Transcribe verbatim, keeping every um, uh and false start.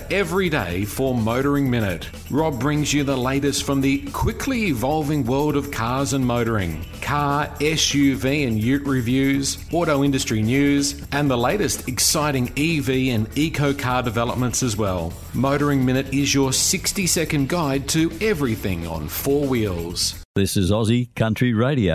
every day for Motoring Minute. Rob brings you the latest from the quickly evolving world of cars and motoring, car, S U V and ute reviews, auto industry news, and the latest exciting E V and eco car developments as well. Motoring Minute is your sixty second guide to everything on four wheels. This is Aussie Country Radio.